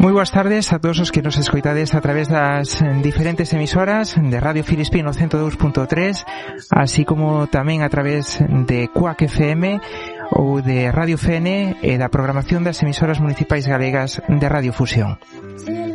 Moi boas tardes a todos os que nos escoitades a través das diferentes emisoras de Radio Filispín no 102.3, así como tamén a través de Cuac FM ou de Radio FN e da programación das emisoras municipais galegas de Radio Fusión.